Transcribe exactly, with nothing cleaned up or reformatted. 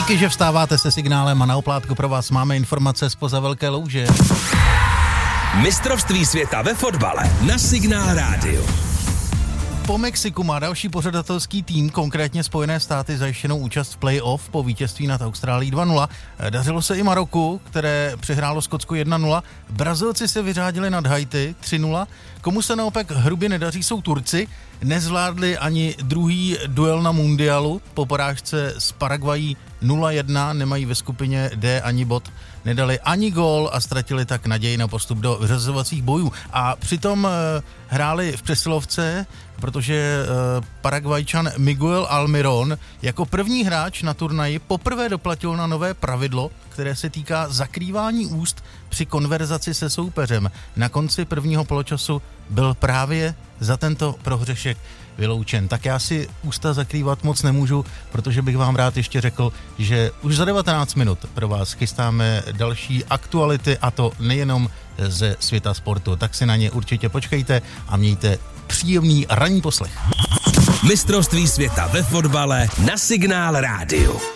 Díky, že vstáváte se Signálem a na oplátku pro vás máme informace zpoza Velké Louže. Mistrovství světa ve fotbale na Signál rádiu. Po Mexiku má další pořadatelský tým, konkrétně Spojené státy, zajištěnou účast v play-off po vítězství nad Austrálií dva nula. Dařilo se i Maroku, které přehrálo Skotsku jedna nula. Brazilci se vyřádili nad Haiti tři nula. Komu se naopak hrubě nedaří, jsou Turci. Nezvládli ani druhý duel na mundialu. Po porážce s Paraguají nula jedna, nemají ve skupině D ani bod, nedali ani gól a ztratili tak naději na postup do vyřazovacích bojů. A přitom e, hráli v přesilovce, protože e, Paraguajčan Miguel Almirón jako první hráč na turnaji poprvé doplatil na nové pravidlo, které se týká zakrývání úst při konverzaci se soupeřem. Na konci prvního poločasu byl právě za tento prohřešek vyloučen. Tak já si ústa zakrývat moc nemůžu, protože bych vám rád ještě řekl, že už za devatenáct minut pro vás chystáme další aktuality, a to nejenom ze světa sportu. Tak si na ně určitě počkejte a mějte příjemný ranní poslech. Mistrovství světa ve fotbale na Signál rádiu.